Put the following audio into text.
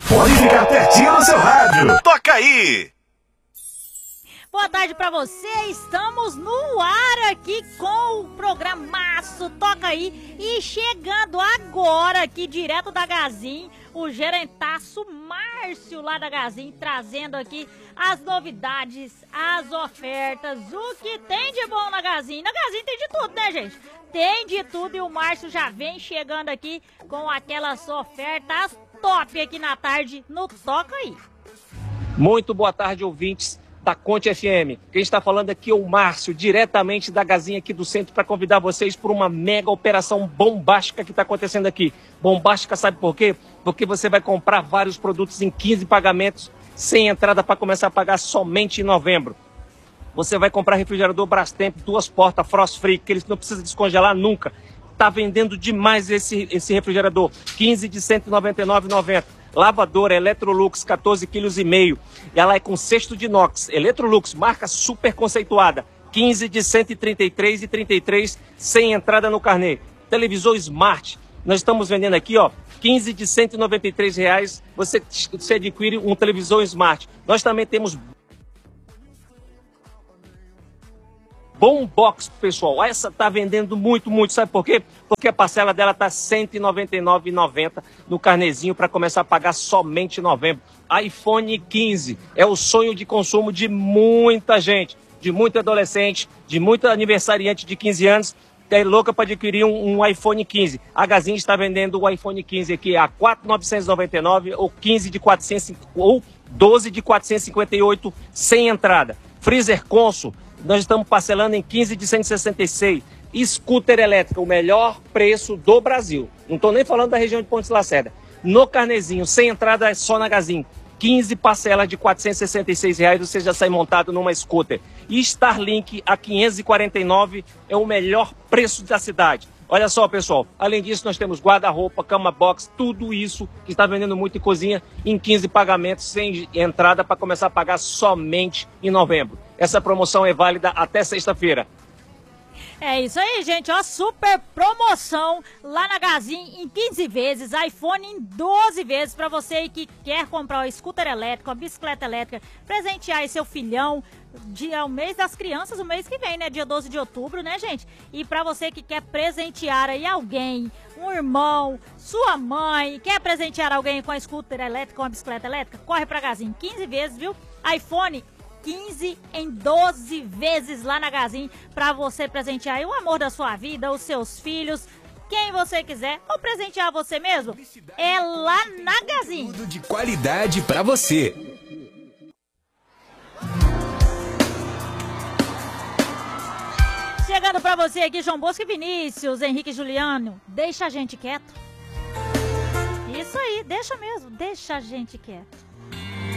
Pode ficar pertinho no seu rádio. Toca aí! Boa tarde pra você, estamos no ar aqui com o programaço Toca Aí. E chegando agora aqui direto da Gazin, o gerentaço Márcio lá da Gazin, trazendo aqui as novidades, as ofertas, o que tem de bom na Gazin. Na Gazin tem de tudo, né, gente? Tem de tudo e o Márcio já vem chegando aqui com aquelas ofertas top aqui na tarde no Toca Aí. Muito boa tarde, ouvintes da Conte FM. Quem está falando aqui é o Márcio, diretamente da Gazin aqui do centro, para convidar vocês por uma mega operação bombástica que está acontecendo aqui. Bombástica, sabe por quê? Porque você vai comprar vários produtos em 15 pagamentos, sem entrada, para começar a pagar somente em novembro. Você vai comprar refrigerador Brastemp, 2 portas, Frost Free, que eles não precisam descongelar nunca. Está vendendo demais esse refrigerador, 15 de R$ 199,90. Lavadora Electrolux, 14,5 kg. Ela é com cesto de inox. Electrolux, marca super conceituada. 15 de R$ 133,33, sem entrada no carnê. Televisor Smart. Nós estamos vendendo aqui, ó, 15 de R$ 193,00. Você adquire um televisor Smart. Nós também temos Bombox, pessoal. Essa tá vendendo muito, muito. Sabe por quê? Porque a parcela dela tá R$ 199,90 no carnezinho para começar a pagar somente em novembro. iPhone 15 é o sonho de consumo de muita gente, de muito adolescente, de muito aniversariante de 15 anos, que é louca para adquirir um iPhone 15. A Gazin está vendendo o iPhone 15 aqui a R$ 4.999 ou 15 de 400 ou 12 de 458 sem entrada. Freezer Consul, nós estamos parcelando em 15 de 166. Scooter elétrica, o melhor preço do Brasil. Não estou nem falando da região de Pontes Lacerda. No carnezinho, sem entrada, é só na Gazin. 15 parcelas de R$ 466,00, você já sai montado numa scooter. E Starlink a 549 é o melhor preço da cidade. Olha só, pessoal, além disso nós temos guarda-roupa, cama box, tudo isso que está vendendo muito em cozinha em 15 pagamentos sem entrada para começar a pagar somente em novembro. Essa promoção é válida até sexta-feira. É isso aí, gente, ó, super promoção lá na Gazin em 15 vezes, iPhone em 12 vezes, para você aí que quer comprar o scooter elétrico, a bicicleta elétrica, presentear aí seu filhão, dia, o mês das crianças, o mês que vem, né, dia 12 de outubro, né, gente? E para você que quer presentear aí alguém, um irmão, sua mãe, quer presentear alguém com a scooter elétrica, com a bicicleta elétrica, corre pra Gazin, 15 vezes, viu? iPhone 15 em 12 vezes lá na Gazin, para você presentear aí o amor da sua vida, os seus filhos, quem você quiser, ou presentear você mesmo, é lá na Gazin. Tudo de qualidade para você. Chegando pra você aqui, João Bosco e Vinícius, Henrique e Juliano, deixa a gente quieto. Isso aí, deixa mesmo, deixa a gente quieto.